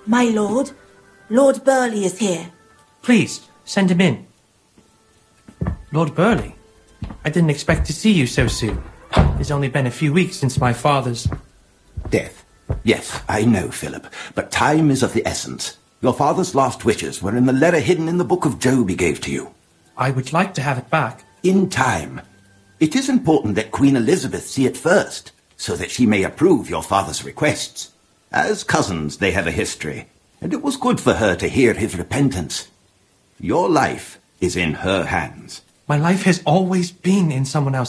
My lord, Lord Burleigh is here. Please, send him in. Lord Burleigh? I didn't expect to see you so soon. It's only been a few weeks since my father's... Death. Yes, I know, Philip, but time is of the essence. Your father's last wishes were in the letter hidden in the book of Job he gave to you. I would like to have it back. In time. It is important that Queen Elizabeth see it first, so that she may approve your father's requests. As cousins, they have a history, and it was good for her to hear his repentance. Your life is in her hands. My life has always been in someone else's